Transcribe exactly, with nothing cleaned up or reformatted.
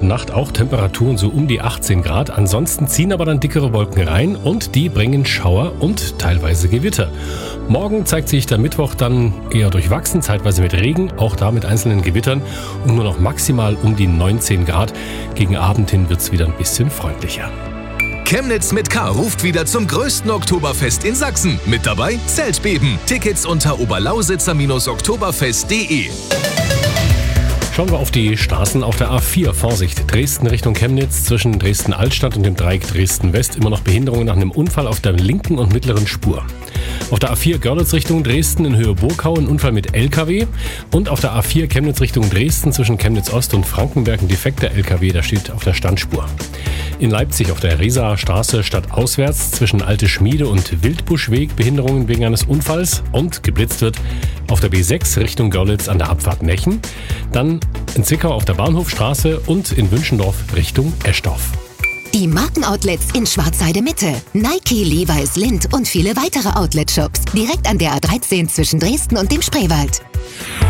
Nacht auch Temperaturen so um die achtzehn Grad. Ansonsten ziehen aber dann dickere Wolken rein und die bringen Schauer und teilweise Gewitter. Morgen zeigt sich der Mittwoch dann eher durchwachsen, zeitweise mit Regen, auch da mit einzelnen Gewittern und nur noch maximal um die neunzehn Grad. Gegen Abend hin wird es wieder ein bisschen freundlicher. Chemnitz mit K ruft wieder zum größten Oktoberfest in Sachsen. Mit dabei Zeltbeben. Tickets unter oberlausitzer Oktoberfest punkt de. Schauen wir auf die Straßen auf der A vier. Vorsicht, Dresden Richtung Chemnitz zwischen Dresden-Altstadt und dem Dreieck Dresden-West. Immer noch Behinderungen nach einem Unfall auf der linken und mittleren Spur. Auf der A vier Görlitz Richtung Dresden in Höhe Burgau ein Unfall mit L K W. Und auf der A vier Chemnitz Richtung Dresden zwischen Chemnitz Ost und Frankenberg ein defekter L K W, der steht auf der Standspur. In Leipzig auf der Resaer Straße stadtauswärts zwischen Alte Schmiede und Wildbuschweg Behinderungen wegen eines Unfalls und geblitzt wird auf der B sechs Richtung Görlitz an der Abfahrt Nechen. Dann in Zwickau auf der Bahnhofstraße und in Wünschendorf Richtung Eschdorf. Die Markenoutlets in Schwarzheide Mitte. Nike, Levi's, Lindt und viele weitere Outlet-Shops. Direkt an der A dreizehn zwischen Dresden und dem Spreewald.